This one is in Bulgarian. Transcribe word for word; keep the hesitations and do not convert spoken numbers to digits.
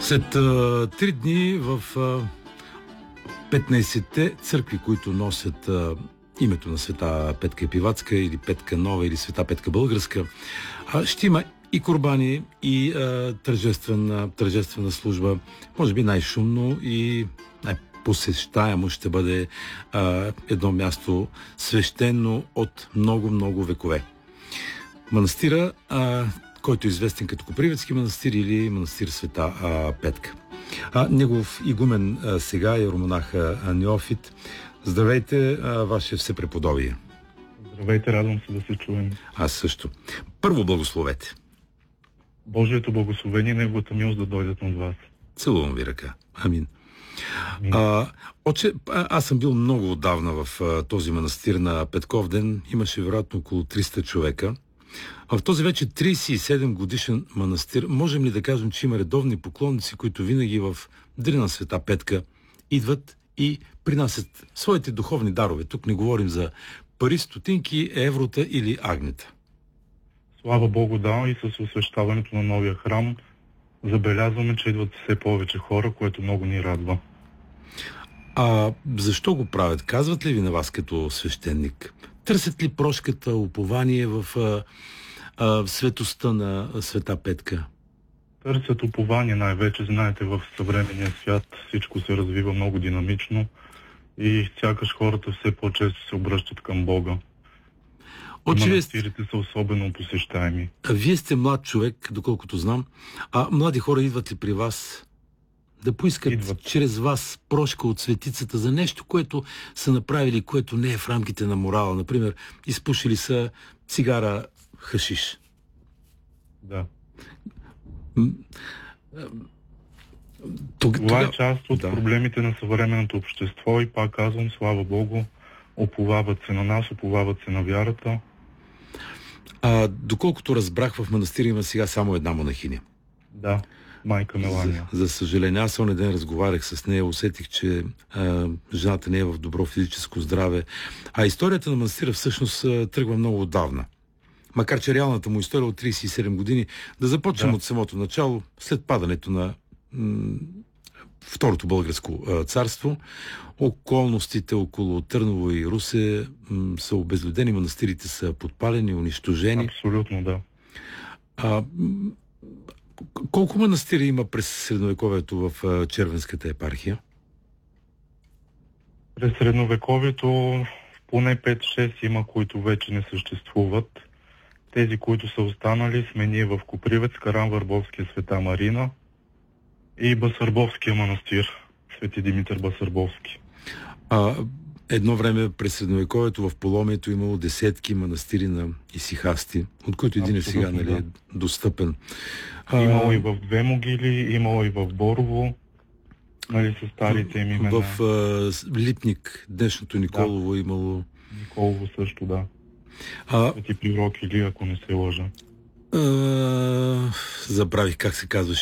След а, три дни в а, петнайсетте църкви, които носят а, името на света Петка Епиватска или Петка Нова или света Петка Българска, а, ще има и курбани, и а, тържествена, тържествена служба. Може би най-шумно и най-посещаемо ще бъде а, едно място свещено от много-много векове. Манастира, а, който е известен като Копривицки манастир или манастир Света а, Петка. А, негов игумен а, сега е романах а, Неофит. Здравейте, а, ваше всепреподобие. Здравейте, радвам се да се чуем. Аз също. Първо благословете. Божието благословение и неговата милост да дойдат от вас. Целувам ви ръка. Амин. Амин. А, отче, аз съм бил много отдавна в а, този манастир на Петков ден. Имаше вероятно около триста човека. А в този вече трийсет и седем годишен манастир можем ли да кажем, че има редовни поклонници, които винаги в Деня на Света Петка идват и принасят своите духовни дарове? Тук не говорим за пари, стотинки, еврота или агнета. Слава Богу, да, и с освещаването на новия храм забелязваме, че идват все повече хора, което много ни радва. А защо го правят? Казват ли ви на вас като свещеник? Търсят ли прошката, упование в а, а, светостта на Света Петка? Търсят упование най-вече. Знаете, в съвременния свят всичко се развива много динамично и сякаш хората все по-често се обръщат към Бога. Отче, манастирите са особено посещаеми. А вие сте млад човек, доколкото знам. А млади хора идват ли при вас да поискат Идват. чрез вас прошка от светицата за нещо, което са направили, което не е в рамките на морала? Например, изпушили са цигара хашиш. Да. Тога, Това е част от да. проблемите на съвременното общество и пак казвам, слава Богу, оповават се на нас, оповават се на вярата. А, доколкото разбрах, в манастира има сега само една монахиня. Да, майка Мелания. За, за съжаление, аз онен ден разговарях с нея, усетих, че а, жената не е в добро физическо здраве. А историята на манастира всъщност а, тръгва много отдавна. Макар че реалната му история от трийсет и седем години, да започнем Да. от самото начало, след падането на м- Второто българско а, царство, околностите около Търново и Русе м- са обезлюдени, манастирите са подпалени, унищожени. Абсолютно, да. А, м- колко манастири има през средновековието в а, Червенската епархия? През средновековието поне пет-шест има, които вече не съществуват. Тези, които са останали, сме ние в Копривец, Каран-Върбовския Света Марина и Басърбовския манастир, Свети Димитър Басърбовски. А, едно време през средновековието в Поломието имало десетки манастири на исихасти, от които един е сега, нали, е достъпен. А, Имало и в Две могили, имало и в Борово, нали, с старите им имена. В а, Липник, днешното Николово, да. Имало. Николово също, да. А, Свети Прирок или, ако не се лъжа. а, забравих как се казваше